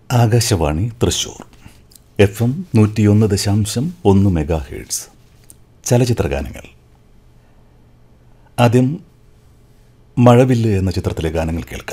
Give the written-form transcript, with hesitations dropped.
Akashvani Thrissur FM 101.1 MHz ചലച്ചിത്രഗാനങ്ങൾ. ആദ്യം മഴവില്ല് എന്ന ചിത്രത്തിലെ ഗാനങ്ങൾ കേൾക്കാം.